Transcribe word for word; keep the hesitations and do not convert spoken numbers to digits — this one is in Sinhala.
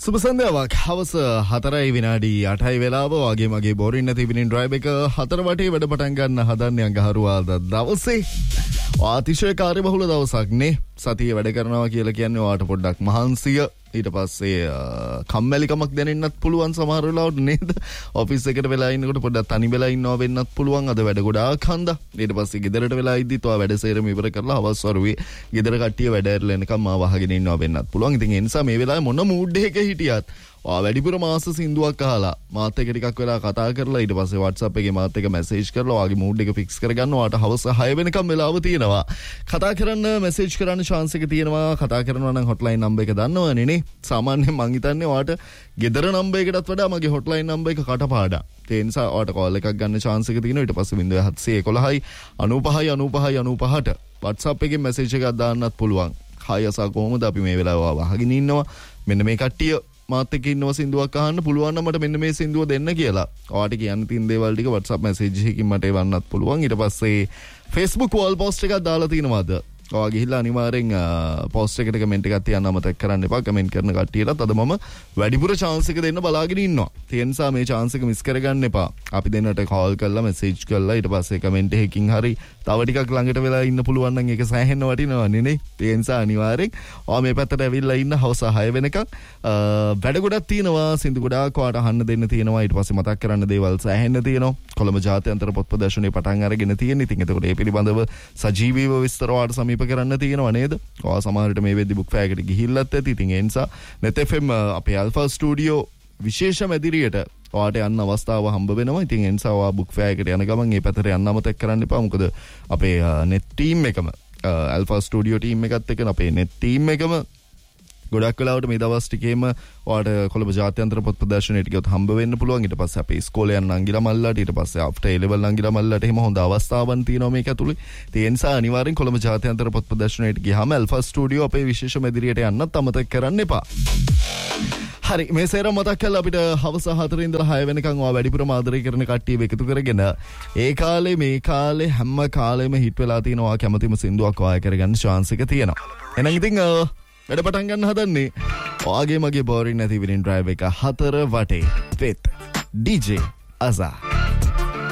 සුබ සන්ධ්‍යාවක්. හවස හතරයි විනාඩි අටයි වෙලාව වගේ මගේ බෝරින් නැති ඉවිනිං ඩ්‍රයිව් එක හතර වටේ වැඩ පටන් ගන්න හදන්නේ අඟහරුවාදා දවසේ. අතිශය කාර්යබහුල දවසක් නේ. සතිය වැඩ කරනවා කියලා කියන්නේ ඔයාට පොඩ්ඩක් මහන්සිය. ඊට පස්සේ කම්මැලිකමක් දැනෙන්නත් පුළුවන් සමහර වෙලාවට නේද? ඔෆිස් එකට වෙලා ඉන්නකොට පොඩ්ඩක් තනි වෙලා ඉන්නවා වෙන්නත් පුළුවන්. අද වැඩ ගොඩාක් හන්දා. ඊට පස්සේ ගෙදරට වෙලා ඉද්දිත් ඔයා වැඩ සේරම ඉවර කරලා හවස් වරුවේ ගෙදර කට්ටිය වැඩ ඇරලා එනකම් මාව අහගෙන ඉන්නවා වෙන්නත් පුළුවන්. ඉතින් ඒ නිසා මේ වෙලාවේ මොන මූඩ් එකක හිටියත් ඔයා වැඩිපුර මාස සින්දුවක් අහලා මාත් එක්ක ටිකක් වෙලා කතා කරලා ඊට පස්සේ WhatsApp එකේ මාත් එක්ක මැසේජ් කරලා ඔයාගේ මූඩ් එක ෆික්ස් කරගන්න ඔයාට හවස හය වෙනකම් වෙලාව තියෙනවා. කතා කරන්න මැසේජ් කරන්න chance එක තියෙනවා. කතා කරනවා නම් hotline number එක දන්නවනේ නේ. සාමාන්‍යයෙන් මං හිතන්නේ ඔයාට ගෙදර number එකටත් වඩා මගේ hotline number එක කටපාඩම්. ඒ නිසා ඔයාට call එකක් ගන්න chance එක තියෙනවා. ඊට පස්සේ zero seven one one one නවපහයි නවපහයි නවපහට WhatsApp එකේ මැසේජ් එකක් දාන්නත් පුළුවන්. හාය අසා කොහොමද අපි මේ වෙලාව අහගෙන ඉන්නවා. මෙන්න මේ කට්ටිය මාත් එක්ක ඉන්නව සින්දුවක් අහන්න පුළුවන් නම් මට මෙන්න මේ සින්දුව දෙන්න කියලා. ඔයාට කියන්න තියෙන දේවල් ටික WhatsApp message එකකින් මට එවන්නත් පුළුවන්. ඊට පස්සේ Facebook wall post එකක් දාලා තිනවද? ඔයා ගිහිල්ලා අනිවාර්යෙන් post එකට comment එකක් තියන්න අමතක කරන්න එපා. comment කරන කට්ටියටත් අද මම වැඩිපුර chance එක දෙන්න බලාගෙන ඉන්නවා. ඒ නිසා මේ chance එක miss කරගන්න එපා. අපි දෙන්නට call කරලා message කරලා ඊට පස්සේ comment එකකින් හරි තව ටිකක් ළඟට වෙලා ඉන්න පුළුවන් නම් ඒක සෑහෙන්න වටිනවනේ නේ. ඒ නිසා අනිවාර්යෙන් ඔයා මේ පැත්තට ඇවිල්ලා ඉන්න හවස හය වෙනකන් වැඩ ගොඩක් තියෙනවා. සින්දු ගොඩාක් ඔයාට අහන්න දෙන්න තියෙනවා. ඊට පස්සේ මතක් කරන්න දේවල් සෑහෙන්න තියෙනවා. කොළඹ ජාත්‍යන්තර පොත් ප්‍රදර්ශනයේ පටන් අරගෙන තියෙන. ඉතින් එතකොට ඒ පිළිබඳව සජීවීව විස්තර ඔයාට සමීප කරන්න තියෙනවා නේද? ඔයා සමහරට මේ වෙද්දි බුක් ෆෙයාර් එකට ගිහිල්ලත් ඇති. ඉතින් ඒ නිසා net f m අපේ Alpha Studio විශේෂ මැදිරියට ඔයාට යන්න අවස්ථාව හම්බ වෙනවා. ඉතින් ඒ නිසා ඔයා බුක් ෆෙයාර් එකට යන ගමන් මේ පැත්තට යන්න අමතක කරන්න එපා. මොකද අපේ net team එකම Alpha Studio team එකත් එක්ක අපේ net team එකම ගොඩක් වෙලාවට මේ දවස් ටිකේම ඔයාට කොළඹ ජාත්‍යන්තර පොත් ප්‍රදර්ශනයට ගියොත් හම්බ වෙන්න පුළුවන්. ඊට පස්සේ අපේ ඉස්කෝලේ යන නංගිලා මල්ලාට ඊට පස්සේ after A level නංගිලා මල්ලාට එහෙම හොඳ අවස්ථාවන් තියෙනවා මේක ඇතුලේ. ඒ නිසා අනිවාර්යෙන් කොළඹ ජාත්‍යන්තර පොත් ප්‍රදර්ශනයට ගියාම Alpha Studio අපේ විශේෂ මැදිරියට යන්නත් අමතක කරන්න එපා. හරි, මේ සේරම මතක් කරලා අපිට හවස හතර ඉඳලා හය වෙනකන් ඔයා වැඩිපුරම ආදරය කරන කට්ටියව එකතු කරගෙන ඒ කාලේ මේ කාලේ හැම කාලෙම හිට් වෙලා තියෙනවා කැමතිම සින්දුවක් ඔයා කරගන්න chance එක තියෙනවා. එහෙනම් ඉතින් වැඩ පටන් ගන්න හදන්නේ ඔයාගේ මගේ බෝරින් නැති ඉවිනිං ඩ්‍රයිව් එක හතර වටේ with D J Azza.